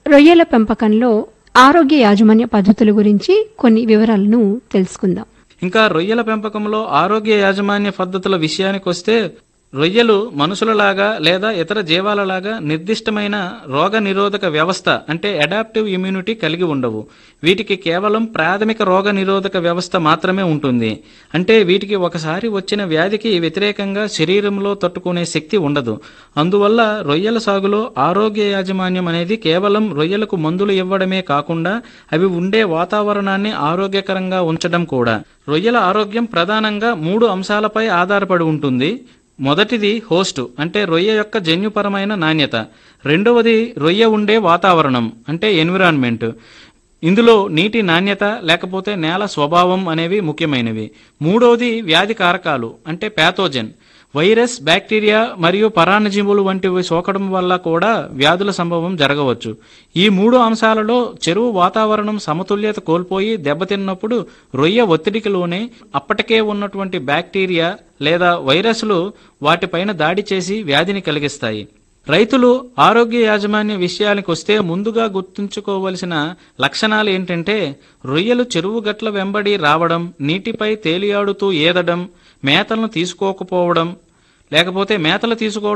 రొయ్యల పెంపకంలో ఆరోగ్య యాజమాన్య పద్ధతుల గురించి కొన్ని వివరాలను తెలుసుకుందాం. ఇంకా రొయ్యల పెంపకంలో ఆరోగ్య యాజమాన్య పద్ధతుల విషయానికొస్తే రొయ్యలు మనుషులలాగా లేదా ఇతర జీవాలలాగా నిర్దిష్టమైన రోగ నిరోధక వ్యవస్థ అంటే అడాప్టివ్ ఇమ్యూనిటీ కలిగి ఉండవు. వీటికి కేవలం ప్రాథమిక రోగ నిరోధక వ్యవస్థ మాత్రమే ఉంటుంది. అంటే వీటికి ఒకసారి వచ్చిన వ్యాధికి వ్యతిరేకంగా శరీరంలో తట్టుకునే శక్తి ఉండదు. అందువల్ల రొయ్యల సాగులో ఆరోగ్య యాజమాన్యం అనేది కేవలం రొయ్యలకు మందులు ఇవ్వడమే కాకుండా అవి ఉండే వాతావరణాన్ని ఆరోగ్యకరంగా ఉంచడం కూడా. రొయ్యల ఆరోగ్యం ప్రధానంగా 3 అంశాలపై ఆధారపడి ఉంటుంది. మొదటిది హోస్టు అంటే రొయ్య యొక్క జన్యుపరమైన నాణ్యత. రెండవది రొయ్య ఉండే వాతావరణం అంటే ఎన్విరాన్మెంట్. ఇందులో నీటి నాణ్యత లేకపోతే నేల స్వభావం అనేవి ముఖ్యమైనవి. మూడవది వ్యాధి కారకాలు అంటే ప్యాథోజన్. వైరస్, బ్యాక్టీరియా మరియు పరాన్నజీవులు వంటివి సోకడం వల్ల కూడా వ్యాధుల సంభవం జరగవచ్చు. ఈ 3 అంశాలలో చెరువు వాతావరణం సమతుల్యత కోల్పోయి దెబ్బతిన్నప్పుడు రొయ్య ఒత్తిడికి లోనే అప్పటికే ఉన్నటువంటి బ్యాక్టీరియా లేదా వైరస్లు వాటిపైన దాడి చేసి వ్యాధిని కలిగిస్తాయి. రైతులు ఆరోగ్య యాజమాన్య విషయానికి వస్తే ముందుగా గుర్తుంచుకోవలసిన లక్షణాలు ఏంటంటే రొయ్యలు చెరువు గట్ల వెంబడి రావడం, నీటిపై తేలియాడుతూ ఈదడం, మేతలను తీసుకోకపోవడం, లేకపోతే మేతలు తీసుకోవడం